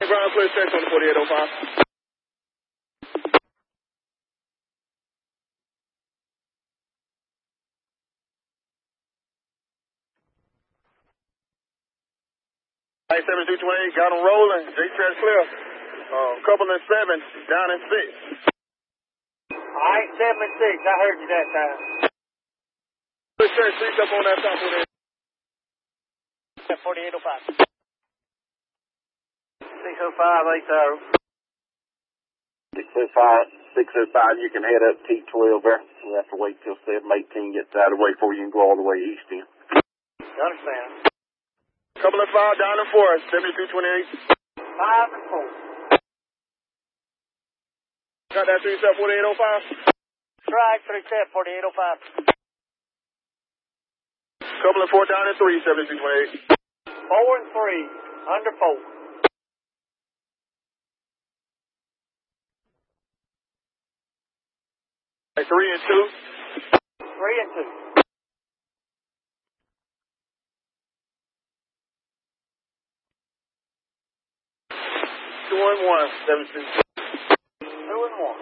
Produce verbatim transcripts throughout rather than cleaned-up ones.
Ground clear stretch on the forty-eight oh five. Alright, seventy-two twenty-eight, got them rolling. J-stretch clear. Uh, couple and seven, down in six. Alright, seven and six. I heard you that time. Clear stretch, three up on that top forty-eight. forty-eight oh five. six oh five, eight zero. six oh five, six oh five, you can head up T twelve there. We'll have to wait till seven eighteen gets out of the way before you can go all the way east in. Understand. Couple of five, down in four, seventy-two twenty-eight. Five and four. Got that three seven forty-eight oh five. Strike, three seven, forty-eight oh five. Couple of four, down in three, seventy-two twenty-eight. Four and three, under four. Hey, three and two. Three and two. Two and one, seventy-two. Two and one.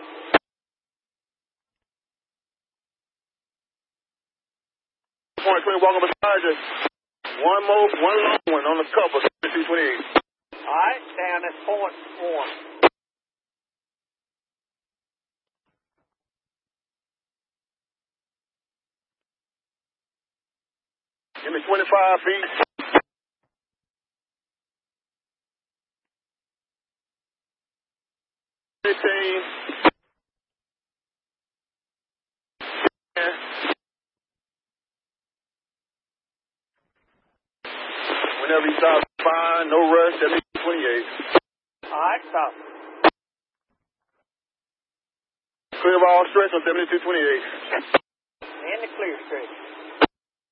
Point twin, walking beside you. One more, one long one on the couple, seventy-two twenty-eight. Alright, down at point one. Give me twenty-five feet. fifteen. Whenever you stop, fine, no rush, seventy-two twenty-eight. Alright, stop. Clear of all stretch on seventy-two twenty-eight. And the clear stretch.